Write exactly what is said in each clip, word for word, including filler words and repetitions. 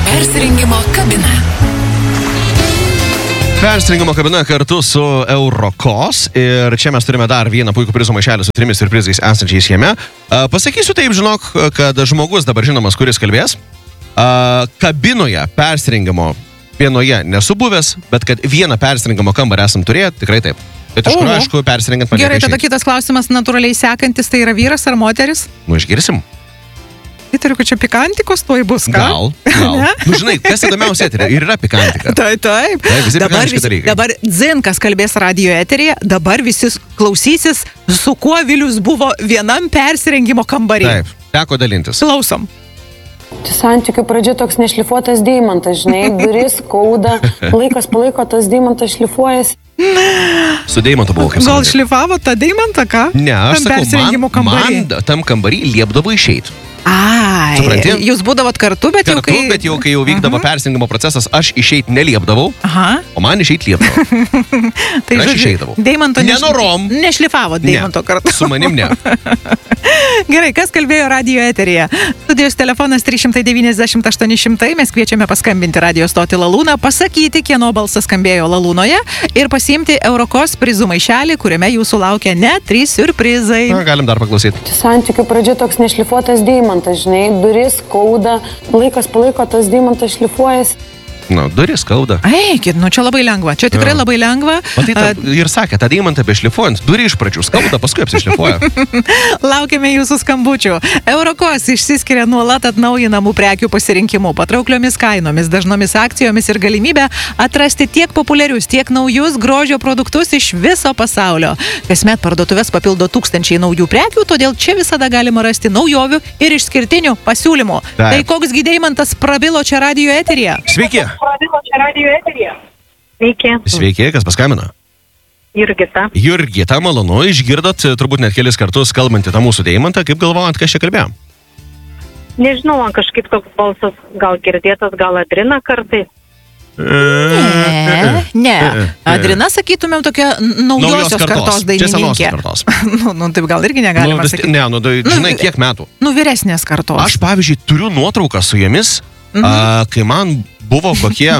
Persirengimo kabina. Persirengimo kabina kartu su Eurokos ir čia mes turime dar vieną puikų prizų maišelį su trimis surprizais esančiais jame. Pasakysiu taip, žinok, kad žmogus dabar žinomas, kuris kalbės, kabinoje persirengimo vienoje nesu buvęs, bet kad vieną persirengimo kambarį esam turėję, tikrai taip. Bet iš kurio, aišku, persirengiant man Gerai, tada kitas klausimas, natūraliai sekantis, tai yra vyras ar moteris? Nu, išgirsim. Įtariu, kad čia pikantikos tuoj bus, ką? Gal, gal. Nu, žinai, kas įdomiausia eterė, ir yra pikantika. Taip, taip. Taip, visi dabar, pikantiški dalykai. dabar Dzinkas kalbės radio eteryje, dabar visi klausysis, su kuo Vilius buvo vienam persirengimo kambarį. Taip, teko dalintis. Klausom. Santykių pradžia toks nešlifuotas deimantas, žinai, duris, kauda, laikas palaiko, tas deimantas šlifuojasi. Su deimantu buvau, kaip Gal sakė. šlifavo tą deimantą, ką? Ne, aš Tam sakau, persirengimo man, kambarį. man tam kambarį liepdavo išeiti. Ai, Supranti? jūs būdavot kartu, bet jau Kartu, kai... bet jau kai jau vykdavo persirengimo procesas, aš išeit neliepdavau, Aha. o man išeit liepdavo. Tai Ir aš žodžiu, išeidavau. Deimanto neš- Nenorom. Nešlifavo deimanto kartu. Su manim ne. Gerai, kas kalbėjo radio eteryje? Studijos telefonas trys devyni aštuoni aštuoni šimtai, mes kviečiame paskambinti radio stotį Lalūną, pasakyti, kieno balsas skambėjo Lalūnoje ir pasiimti Eurokos prizų maišelį, kuriame jūsų laukia net trys surprizai. Na, galim dar paklausyti. Santykių pradžia toks nešlifuotas deimantas, žinai, duris, kauda, laikas palaiko, tas deimantas šlifuojasi. Nu, duris skauda. Eikit, nu čia labai lengva, čia tikrai Jo. labai lengva. O tai ta, ir sakė, tą deimantą bešlifuojant, durį iš pradžių skauda, paskui apsišlifuoja. Laukiame jūsų skambučių. Eurokos išsiskiria nuolat atnaujinamų prekių pasirinkimu, patraukliomis kainomis, dažnomis akcijomis ir galimybę atrasti tiek populiarius, tiek naujus grožio produktus iš viso pasaulio. Kasmet parduotuvės papildo tūkstančiai naujų prekių, todėl čia visada galima rasti naujovių ir išskirtinių pasiūlymų. Taip. Tai koks gi deimantas prabilo čia radio eteryje? Sveiki. Pradėjo čia radio eteryje. Sveiki. Sveiki, kas paskambino? Jurgita. Jurgita, malonu, išgirdot turbūt net kelis kartus kalbantį tą mūsų deimantą, kaip galvojant, kas čia kalbėjo? Nežinau, man kažkaip toks balsas gal girdėtas, gal Adrina kartais. Ne, ne. Adrina, sakytumėm, tokia n- naujosios kartos Čia senosios dainininkė. kartos. nu, nu, taip gal irgi negalima Nu, vis- sakyti. Ne, nu, tai, žinai, vi- kiek metų? Nu, vyresnės kartos. Aš, pavyzdžiui, turiu nuotrauką su jomis, Mhm. a, kai man buvo kokie,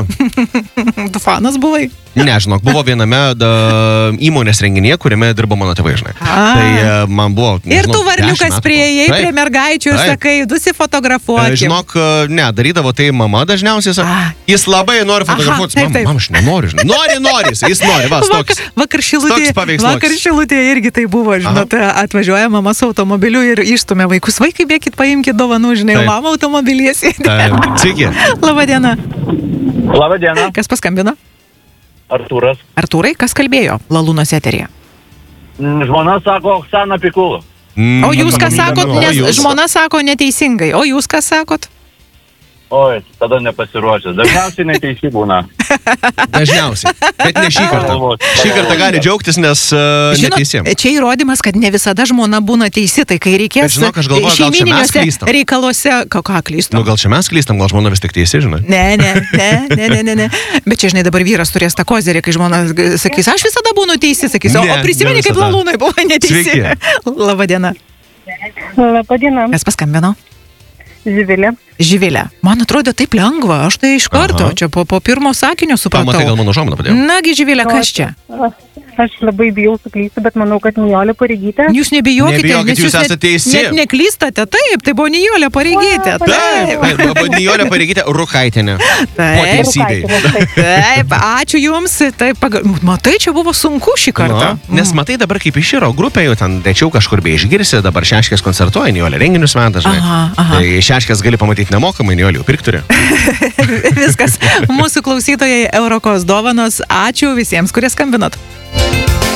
Tu fanas buvai? nežinok, buvo viename da, įmonės renginyje, kuriame dirbo mano tėvai, žinai. A. Tai a, man buvo, Ir nežinau, tu varliukas dešimt metų prieėjai buvo. prie Taip. mergaičių ir Taip. sakai, E, dusifotografuoti. Žinok, a, ne, darydavo tai mama dažniausiai, sako, A. jis labai nori fotografuoti. Aha, taip, Mam, taip. mam, aš nenoriu, žinai. Nori, nori, jis, jis nori, va, Vakar, toks. vakar šilutėje, toks paveiksloks. vakar šilutėje irgi tai buvo, žinot, atvažiuoja mama su automobiliu ir išstumia vaikus. Vaikai, bėkit, paimkit dovanų, žinai, Taip. mama automobilyje sėdi. Taip. Sveiki. Labadiena. Labą dieną, Kas paskambino? Artūras. Artūrai, kas kalbėjo Lalūnos eteryje? Mm, Žmona sako Oksana Pikul. O jūs ką Mm, sakot, o nes jūs? žmona sako neteisingai. O jūs ką sakot? Oi, tada nepasiruošęs. Dažniausiai neteisi būna. Dažniausiai, bet ne šį kartą. Šį kartą gali džiaugtis, nes uh, neteisėm. čia įrodymas, kad ne visada žmona būna teisi, tai kai reikės Bet žinok, aš galvoju, gal čia mes šeimyniniuose klystam. reikaluose, ką, ką klystam? Nu, gal čia mes klystam, gal žmona vis tik teisi, žinai. Ne, ne, ne, ne, ne, ne, ne. Bet čia, žinai, dabar vyras turės tą kozerį, kai žmona g- sakys, aš visada būnu teisi, sakys, o, Ne, o prisimeni, ne kaip visada. Lalūnai buvo neteisi. Sveiki. Labadiena. Labadiena. Kas paskambino? Živilė. Živilė. Man atrodo taip lengva, aš tai iš karto, Aha. čia po, po pirmo sakinio supratau. Pamatai, gal mano žomną padėjau. Nagi, Živilė, kas čia? Aš labai bijau suklysti, bet manau, kad Nijolė Pareigytė. Jūs nebijokite, Nebijokit, nes jūs net- esate teisi. Net neklystate, taip, tai buvo Nijolė Pareigytė. Taip, taip, Nijolė Pareigytė Rukaitinė. Po Taip. teisybei. Taip, ačiū Jums. Taip, paga... Matai, čia buvo sunku šį kartą. Na, nes matai dabar kaip iširo grupė, jau ten rečiau kažkur be išgirsi, dabar Šeškės koncertuoja, Nijolė renginius meta, žinai. Aha, aha. Tai Šeškės gali pamatyti nemokamai, Nijolė jau pirkturi. Viskas. Mūsų klausytojai Eurokos dovanos. Ačiū visiems, kurie skambinot.